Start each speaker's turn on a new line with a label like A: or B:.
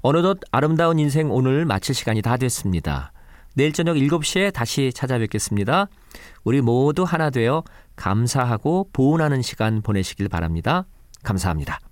A: 어느덧 아름다운 인생 오늘 마칠 시간이 다 됐습니다. 내일 저녁 7시에 다시 찾아뵙겠습니다. 우리 모두 하나 되어 감사하고 보은하는 시간 보내시길 바랍니다. 감사합니다.